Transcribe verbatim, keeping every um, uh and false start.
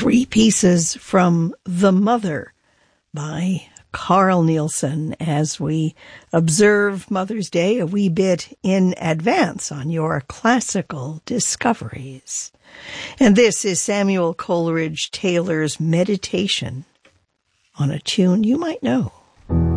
Three pieces from The Mother by Carl Nielsen as we observe Mother's Day a wee bit in advance on your classical discoveries. And this is Samuel Coleridge Taylor's Meditation on a tune you might know.